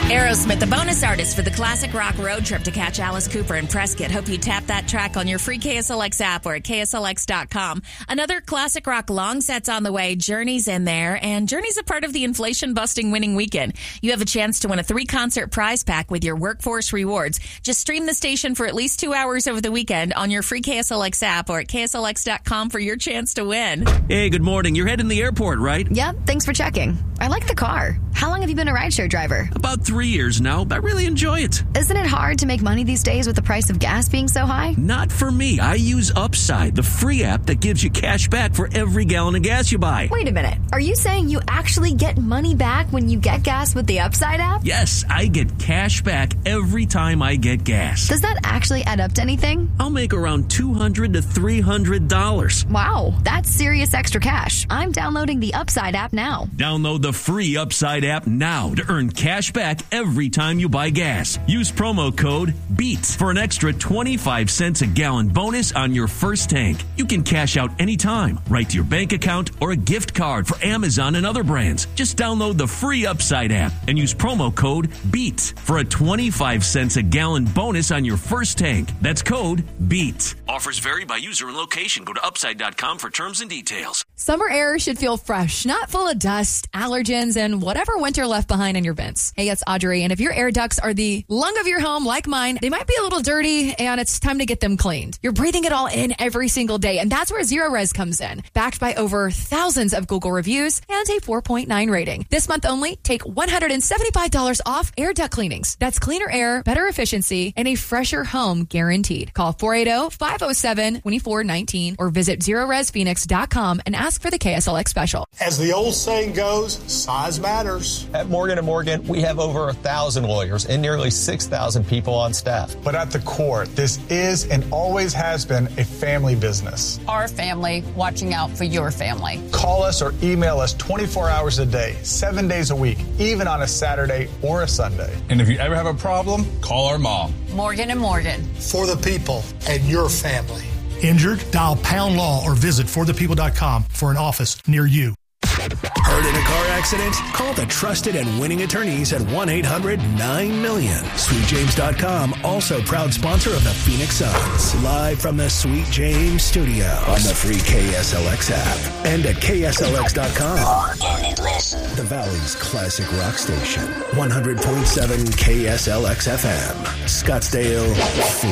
Aerosmith, the bonus artist for the classic rock road trip to catch Alice Cooper and Prescott. Hope you tap that track on your free KSLX app or at KSLX.com. Another classic rock long set's on the way. Journey's in there, and Journey's a part of the inflation-busting winning weekend. You have a chance to win a 3-concert prize pack with your Workforce Rewards. Just stream the station for at least 2 hours over the weekend on your free KSLX app or at KSLX.com for your chance to win. Hey, good morning. You're heading to the airport, right? Yep, thanks for checking. I like the car. How long have you been a rideshare driver? About 3 years now, but I really enjoy it. Isn't it hard to make money these days with the price of gas being so high? Not for me. I use Upside, the free app that gives you cash back for every gallon of gas you buy. Wait a minute. Are you saying you actually get money back when you get gas with the Upside app? Yes, I get cash back every time I get gas. Does that actually add up to anything? I'll make around $200 to $300. Wow, that's serious extra cash. I'm downloading the Upside app now. Download the free Upside app now to earn cash back every time you buy gas. Use promo code BEAT for an extra 25 cents a gallon bonus on your first tank. You can cash out anytime, right to your bank account or a gift card for Amazon and other brands. Just download the free Upside app and use promo code BEAT for a 25 cents a gallon bonus on your first tank. That's code BEAT. Offers vary by user and location. Go to upside.com for terms and details. Summer air should feel fresh, not full of dust, allergens, and whatever winter left behind in your vents. Hey, it's Audrey, and if your air ducts are the lung of your home, like mine, they might be a little dirty, and it's time to get them cleaned. You're breathing it all in every single day, and that's where Zero Res comes in. Backed by over thousands of Google reviews and a 4.9 rating. This month only, take $175 off air duct cleanings. That's cleaner air, better efficiency, and a fresher home guaranteed. Call 480-507-2419 or visit ZeroResPhoenix.com and ask for the KSLX special. As the old saying goes, size matters. At Morgan & Morgan, we have over 1,000 lawyers and nearly 6,000 people on staff. But at the core, this is and always has been a family business. Our family watching out for your family. Call us or email us 24 hours a day, 7 days a week, even on a Saturday or a Sunday. And if you ever have a problem, call our mom. Morgan & Morgan. For the people and your family. Injured? Dial Pound Law or visit forthepeople.com for an office near you. Hurt in a car accident? Call the trusted and winning attorneys at 1-800-9-MILLION. SweetJames.com, also proud sponsor of the Phoenix Suns. Live from the Sweet James studio on the free KSLX app and at KSLX.com. The Valley's classic rock station. 100.7 KSLX FM. Scottsdale,